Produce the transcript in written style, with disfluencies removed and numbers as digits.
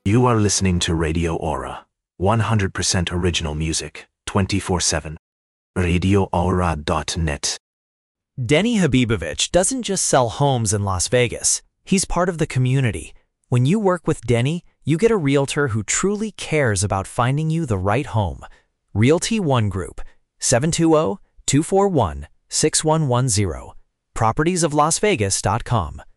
You are listening to Radio Aura, 100% original music, 24/7. RadioAura.net. Denny Habibovich doesn't just sell homes in Las Vegas. He's part of the community. When you work with Denny, you get a realtor who truly cares about finding you the right home. Realty One Group, 720-241-6110. Propertiesoflasvegas.com.